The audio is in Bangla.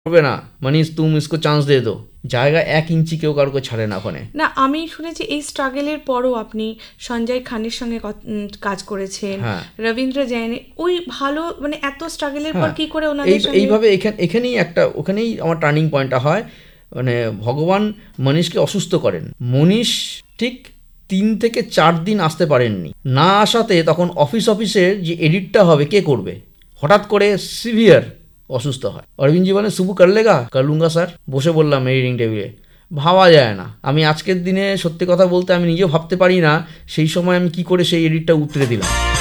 করবে না, মনীষ তুমি ইসকো চান্স দে দো, জায়গা 1 ইঞ্চি কেউ কারোকে ছাড়ে না ওখানে। না, আমি শুনেছি এই স্ট্রাগলের পরও আপনি সঞ্জয় খানের সঙ্গে কাজ করেছেন, হ্যাঁ। রবীন্দ্র জৈন, ওই ভালো মানে এত স্ট্রাগলের পর কি করে ওনাদের সঙ্গে এইভাবে এখানেই ওখানেই আমার টার্নিং পয়েন্টটা হয়। মানে ভগবান মনীষকে অসুস্থ করেন। মনীষ ঠিক 3 থেকে 4 দিন আসতে পারেননি। না আসাতে তখন অফিসের যে এডিটটা হবে কে করবে, হঠাৎ করে সিভিয়ার অসুস্থ হয়। অরবিন্দজি বলে সুবু কর লেগা, কর লুঙ্গা স্যার। বসে বললাম এডিটিং টেবিলে, ভাবা যায় না। আমি আজকের দিনে সত্যি কথা বলতে আমি নিজেও ভাবতে পারি না সেই সময় আমি কি করে সেই এডিটটা উতরে দিলাম।